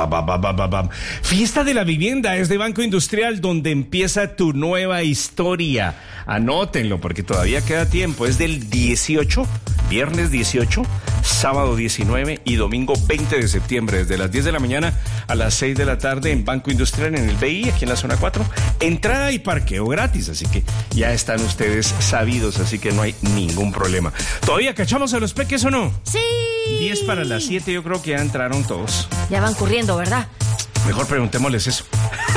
Fiesta de la vivienda es de Banco Industrial, donde empieza tu nueva historia. Anótenlo porque todavía queda tiempo. Es del 18, viernes 18, sábado 19 y domingo 20 de septiembre, desde las 10 de la mañana a las 6 de la tarde en Banco Industrial, en el BI, aquí en la zona 4. Entrada y parqueo gratis, así que ya están ustedes sabidos, así que no hay ningún problema. ¿Todavía cachamos a los peques o no? Sí. 10 para las 7, yo creo que ya entraron todos. Ya van corriendo, ¿verdad? Mejor preguntémosles eso.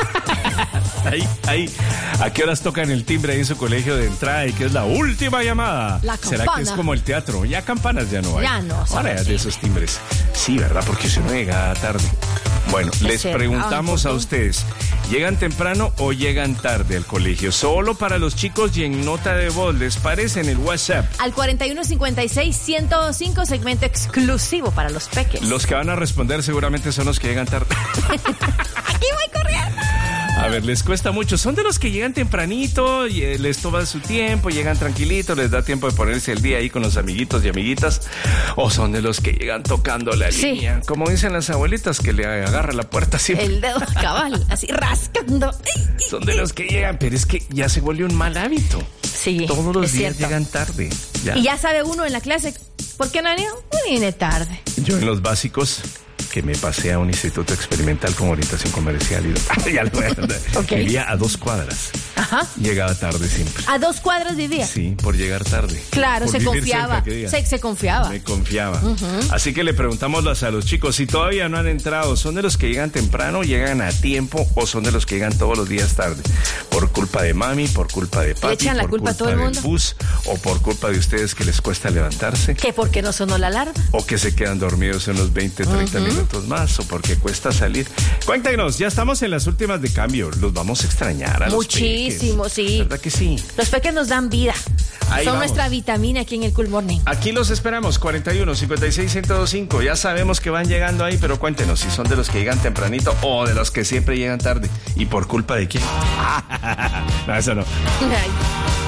Ahí. ¿A qué horas tocan el timbre ahí en su colegio de entrada y qué es la última llamada? La campana. ¿Será que es como el teatro? Ya campanas ya no hay. Ya no. Ahora ya de esos timbres. Sí, ¿verdad? Porque si no llega tarde. Bueno, les preguntamos a ustedes, ¿llegan temprano o llegan tarde al colegio? Solo para los chicos y en nota de voz, ¿les parece? En el WhatsApp. Al 4156-105, segmento exclusivo para los peques. Los que van a responder seguramente son los que llegan tarde. Aquí voy corriendo. A ver, les cuesta mucho. ¿Son de los que llegan tempranito y les toma su tiempo, llegan tranquilitos, les da tiempo de ponerse el día ahí con los amiguitos y amiguitas? ¿O son de los que llegan tocando la línea? Como dicen las abuelitas, que le agarra la puerta siempre. El dedo cabal, así rascando. Son de los que llegan, pero es que ya se volvió un mal hábito. Sí, todos los días cierto. llegan tarde. Ya. Y ya sabe uno en la clase, ¿por qué no vino? No viene tarde. Yo en los básicos, que me pasé a un instituto experimental con orientación comercial y ya lo voy a entender. Okay. Vivía a 2 cuadras. Ajá. Llegaba tarde siempre. ¿A 2 cuadras vivía? Sí, por llegar tarde. Claro, por se vivir confiaba. Cerca, Se confiaba. Me confiaba. Así que le preguntamos a los chicos, si todavía no han entrado, ¿son de los que llegan temprano, llegan a tiempo o son de los que llegan todos los días tarde? Por culpa de mami, por culpa de papi, ¿le echan la por culpa a todo el mundo? del bus, o por culpa de ustedes que les cuesta levantarse, ¿Que por qué no sonó la alarma? o que se quedan dormidos unos 20, 30 minutos más, o porque cuesta salir? Cuéntenos, ya estamos en las últimas de cambio, los vamos a extrañar a Muchísimo, los peques. sí. ¿Verdad que sí? Los peques nos dan vida. Ahí Son vamos. nuestra vitamina aquí en el Cool Morning. Aquí los esperamos, 41 56 105. Ya sabemos que van llegando ahí, pero cuéntenos si son de los que llegan tempranito o de los que siempre llegan tarde. ¿Y por culpa de quién? No, eso no. Ay.